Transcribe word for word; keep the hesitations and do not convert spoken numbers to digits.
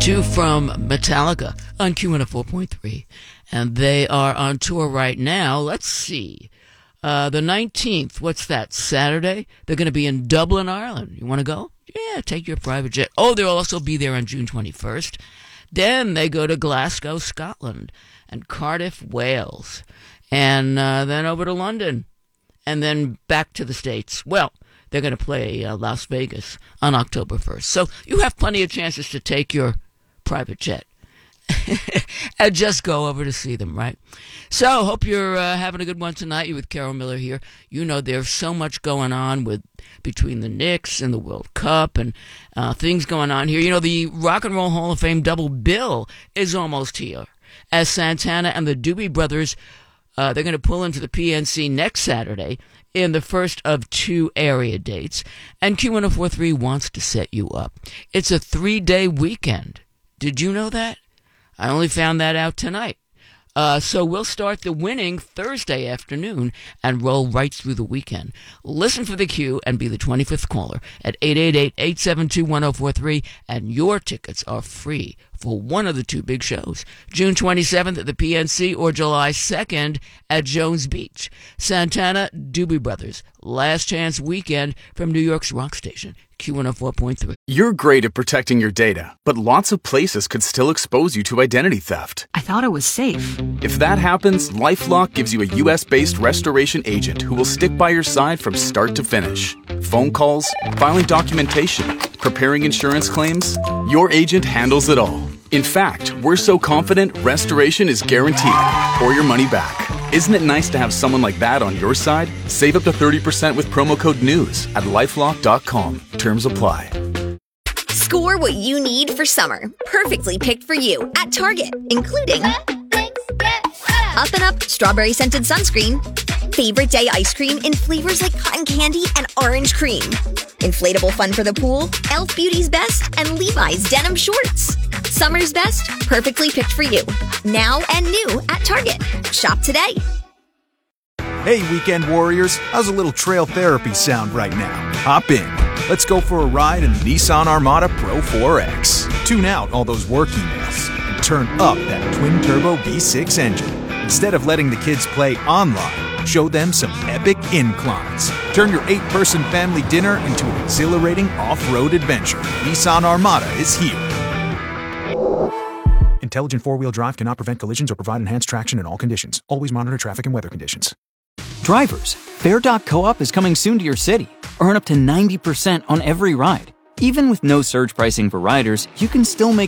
two from Metallica on Q one oh four point three. And they are on tour right now. Let's see. Uh, the nineteenth, what's that, Saturday? They're going to be in Dublin, Ireland. You want to go? Yeah, take your private jet. Oh, they'll also be there on June twenty-first. Then they go to Glasgow, Scotland, and Cardiff, Wales, and uh, then over to London, and then back to the States. Well, they're going to play uh, Las Vegas on October first. So you have plenty of chances to take your private jet and just go over to see them, right? So hope you're uh, having a good one tonight. You're with Carol Miller here. You know there's so much going on with between the Knicks and the World Cup and uh, things going on here. You know, the Rock and Roll Hall of Fame double bill is almost here as Santana and the Doobie Brothers, uh, they're going to pull into the P N C next Saturday in the first of two area dates. And Q one oh four point three wants to set you up. It's a three-day weekend. Did you know that? I only found that out tonight. Uh, so we'll start the winning Thursday afternoon and roll right through the weekend. Listen for the Q and be the twenty-fifth caller at eight eight eight, eight seven two, one oh four three, and your tickets are free for one of the two big shows, June twenty-seventh at the P N C or July second at Jones Beach. Santana, Doobie Brothers, last chance weekend from New York's rock station, Q one oh four point three. You're great at protecting your data, but lots of places could still expose you to identity theft. I thought it was safe. If that happens, LifeLock gives you a U S-based restoration agent who will stick by your side from start to finish. Phone calls, filing documentation, preparing insurance claims, your agent handles it all. In fact, we're so confident restoration is guaranteed or your money back. Isn't it nice to have someone like that on your side? Save up to thirty percent with promo code NEWS at lifelock dot com. Terms apply. Score what you need for summer. Perfectly picked for you at Target, including Up and Up Strawberry Scented Sunscreen, Favorite Day Ice Cream in flavors like cotton candy and orange cream, Inflatable Fun for the Pool, e l f Beauty's Best, and Levi's Denim Shorts. Summer's best, perfectly picked for you. Now and new at Target. Shop today. Hey, weekend warriors. How's a little trail therapy sound right now? Hop in. Let's go for a ride in the Nissan Armada Pro four X. Tune out all those work emails and turn up that twin-turbo V six engine. Instead of letting the kids play online, show them some epic inclines. Turn your eight-person family dinner into an exhilarating off-road adventure. Nissan Armada is here. Intelligent four-wheel drive cannot prevent collisions or provide enhanced traction in all conditions. Always monitor traffic and weather conditions. Drivers, Fair dot coop is coming soon to your city. Earn up to ninety percent on every ride. Even with no surge pricing for riders, you can still make